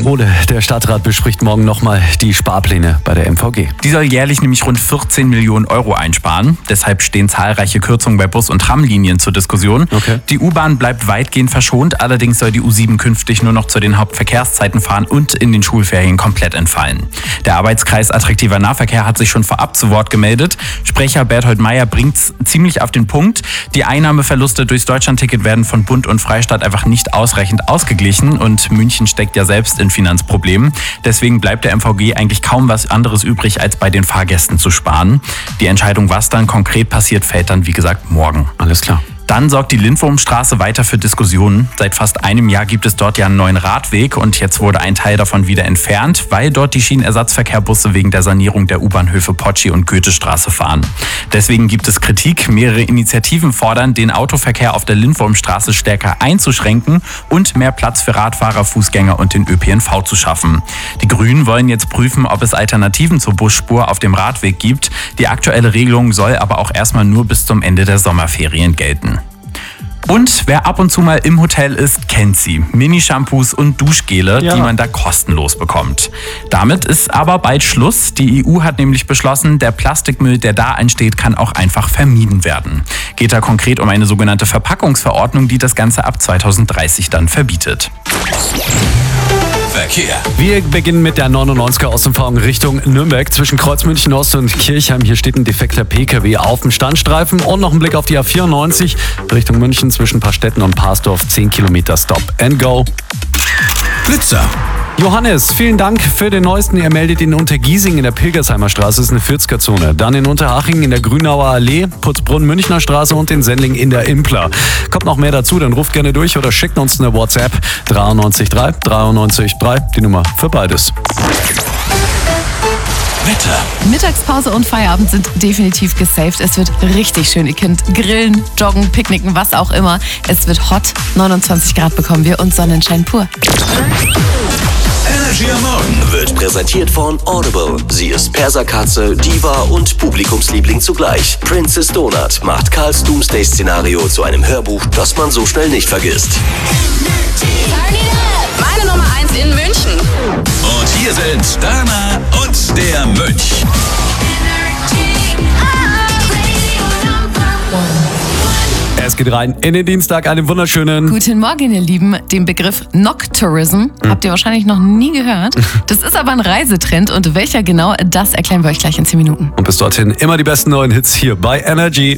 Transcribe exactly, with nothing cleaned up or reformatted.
Ole, der Stadtrat bespricht morgen nochmal die Sparpläne bei der M V G. Die soll jährlich nämlich rund vierzehn Millionen Euro einsparen. Deshalb stehen zahlreiche Kürzungen bei Bus- und Tramlinien zur Diskussion. Okay. Die U-Bahn bleibt weitgehend verschont. Allerdings soll die U sieben künftig nur noch zu den Hauptverkehrszeiten fahren und in den Schulferien komplett entfallen. Der Arbeitskreis Attraktiver Nahverkehr hat sich schon vorab zu Wort gemeldet. Sprecher Berthold Meyer bringt's ziemlich auf den Punkt. Die Einnahmeverluste durchs Deutschlandticket werden von Bund und Freistaat einfach nicht ausreichend ausgeglichen und München steckt ja selbst in Finanzproblemen. Deswegen bleibt der M V G eigentlich kaum was anderes übrig, als bei den Fahrgästen zu sparen. Die Entscheidung, was dann konkret passiert, fällt dann wie gesagt morgen. Alles klar. Dann sorgt die Lindwurmstraße weiter für Diskussionen. Seit fast einem Jahr gibt es dort ja einen neuen Radweg und jetzt wurde ein Teil davon wieder entfernt, weil dort die Schienenersatzverkehrbusse wegen der Sanierung der U-Bahnhöfe Potschi und Goethestraße fahren. Deswegen gibt es Kritik. Mehrere Initiativen fordern, den Autoverkehr auf der Lindwurmstraße stärker einzuschränken und mehr Platz für Radfahrer, Fußgänger und den Ö P N V zu schaffen. Die Grünen wollen jetzt prüfen, ob es Alternativen zur Busspur auf dem Radweg gibt. Die aktuelle Regelung soll aber auch erstmal nur bis zum Ende der Sommerferien gelten. Und wer ab und zu mal im Hotel ist, kennt sie. Mini-Shampoos und Duschgele, Ja. die man da kostenlos bekommt. Damit ist aber bald Schluss. Die E U hat nämlich beschlossen, der Plastikmüll, der da entsteht, kann auch einfach vermieden werden. Geht da konkret um eine sogenannte Verpackungsverordnung, die das Ganze ab zweitausenddreißig dann verbietet. Verkehr. Wir beginnen mit der neunundneunziger Ausumfahrung Richtung Nürnberg zwischen Kreuzmünchen Ost und Kirchheim. Hier steht ein defekter P K W auf dem Standstreifen und noch ein Blick auf die A vierundneunzig Richtung München zwischen Paarstetten und Parsdorf. zehn Kilometer Stop and Go. Blitzer. Johannes, vielen Dank für den neuesten. Er meldet in Untergiesing in der Pilgersheimer Straße ist eine vierzig-Zone. Dann in Unterhaching in der Grünauer Allee, Putzbrunn Münchner Straße und in Sendling in der Impler. Kommt noch mehr dazu, dann ruft gerne durch oder schickt uns eine WhatsApp dreiundneunzig drei dreiundneunzig drei, die Nummer für beides. Wetter. Mittagspause und Feierabend sind definitiv gesaved. Es wird richtig schön. Ihr könnt grillen, joggen, picknicken, was auch immer. Es wird hot. neunundzwanzig Grad bekommen wir und Sonnenschein pur. Energy am Morgen Wird präsentiert von Audible. Sie ist Perserkatze, Diva und Publikumsliebling zugleich. Princess Donut macht Karls Doomsday-Szenario zu einem Hörbuch, das man so schnell nicht vergisst. Meine Nummer eins in München. und hier sind Dana und der Mönch. Es geht rein in den Dienstag, einen wunderschönen... Guten Morgen, ihr Lieben. Den Begriff Nocktourism habt ihr wahrscheinlich noch nie gehört. Das ist aber ein Reisetrend und welcher genau, das erklären wir euch gleich in zehn Minuten. Und bis dorthin immer die besten neuen Hits hier bei Energy.